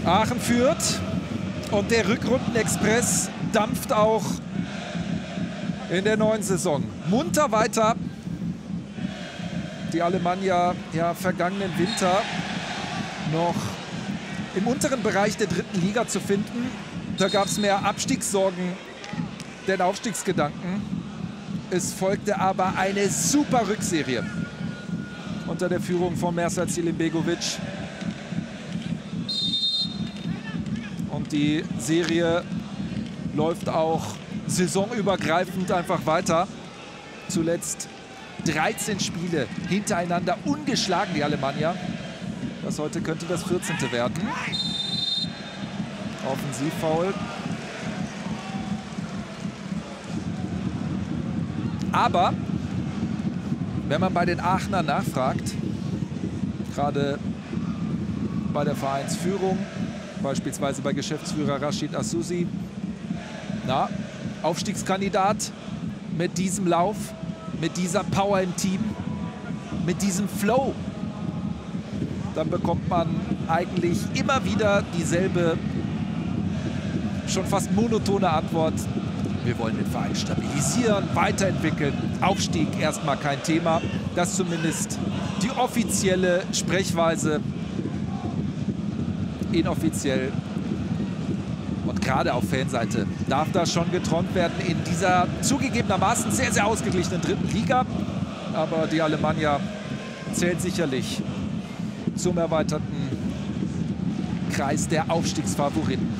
Aachen führt und der Rückrundenexpress dampft auch in der neuen Saison munter weiter. Die Alemannia ja vergangenen Winter noch im unteren Bereich der 3. Liga zu finden. Da gab es mehr Abstiegssorgen denn Aufstiegsgedanken. Es folgte aber eine super Rückserie unter der Führung von Mersat Selimbegovic. Und die Serie läuft auch saisonübergreifend einfach weiter. Zuletzt 13 Spiele hintereinander ungeschlagen, die Alemannia. Das heute könnte das 14. werden. Offensivfoul. Aber wenn man bei den Aachenern nachfragt, gerade bei der Vereinsführung, beispielsweise bei Geschäftsführer Rashid Asusi, na, Aufstiegskandidat mit diesem Lauf, mit dieser Power im Team, mit diesem Flow, dann bekommt man eigentlich immer wieder dieselbe, schon fast monotone Antwort. Wir wollen den Verein stabilisieren, weiterentwickeln. Aufstieg erstmal kein Thema. Das ist zumindest die offizielle Sprechweise. Inoffiziell und gerade auf Fanseite darf das schon geträumt werden in dieser zugegebenermaßen sehr, sehr ausgeglichenen 3. Liga. Aber die Alemannia zählt sicherlich zum erweiterten Kreis der Aufstiegsfavoriten.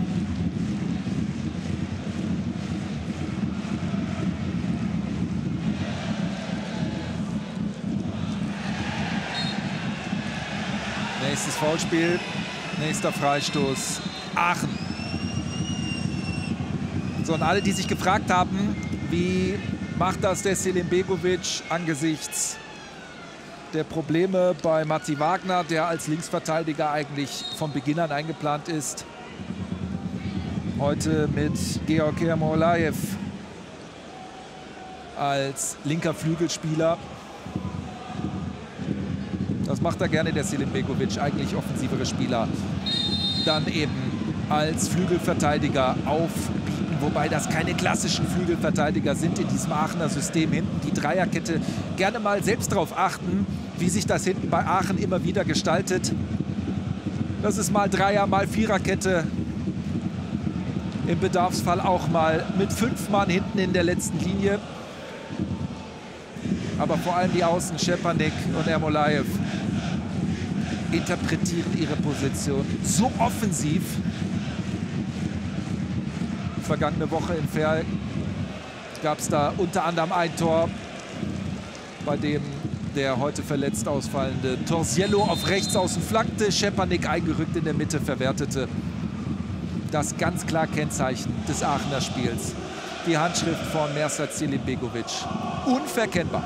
Nächstes Foulspiel, nächster Freistoß, Aachen. So, und alle, die sich gefragt haben, wie macht das der Selimbegovic angesichts der Probleme bei Matti Wagner, der als Linksverteidiger eigentlich von Beginn an eingeplant ist. Heute mit Georg Ermolaev als linker Flügelspieler. Das macht er gerne, der Selimbegovic, eigentlich offensivere Spieler. Dann eben als Flügelverteidiger aufbieten, wobei das keine klassischen Flügelverteidiger sind in diesem Aachener System. Hinten die Dreierkette, gerne mal selbst darauf achten, wie sich das hinten bei Aachen immer wieder gestaltet. Das ist mal Dreier-, mal Viererkette. Im Bedarfsfall auch mal mit 5 Mann hinten in der letzten Linie. Aber vor allem die Außen, Schepanik und Ermolaev, interpretieren ihre Position so offensiv. Vergangene Woche in Verl gab es da unter anderem ein Tor, bei dem der heute verletzt ausfallende Torsiello auf rechts außen flankte, Schepanik eingerückt in der Mitte verwertete. Das ganz klar Kennzeichen des Aachener Spiels. Die Handschrift von Mersat Selimbegovic. Unverkennbar.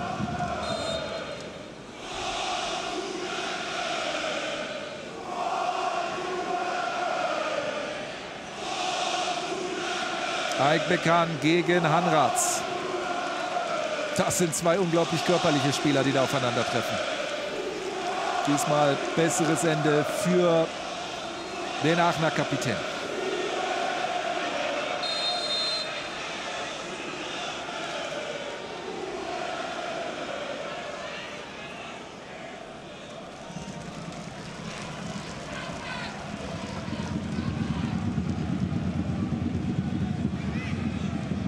Aigbekan gegen Hanratz. Das sind 2 unglaublich körperliche Spieler, die da aufeinandertreffen. Diesmal besseres Ende für den Aachener Kapitän.